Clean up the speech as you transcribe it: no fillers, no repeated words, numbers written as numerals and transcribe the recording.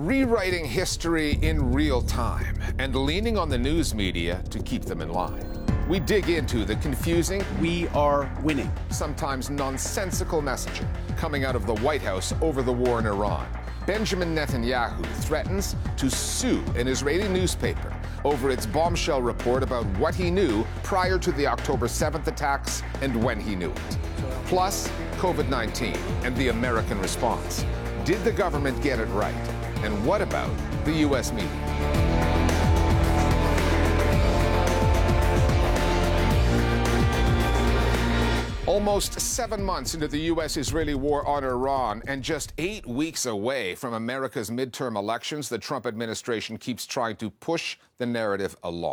rewriting history in real time and leaning on the news media to keep them in line. We dig into the confusing, we are winning, sometimes nonsensical messaging coming out of the White House over the war in Iran. Benjamin Netanyahu threatens to sue an Israeli newspaper over its bombshell report about what he knew prior to the October 7th attacks and when he knew it. Plus, COVID-19 and the American response. Did the government get it right? And what about the U.S. media? Almost 7 months into the U.S.-Israeli war on Iran and just 8 weeks away from America's midterm elections, the Trump administration keeps trying to push the narrative along.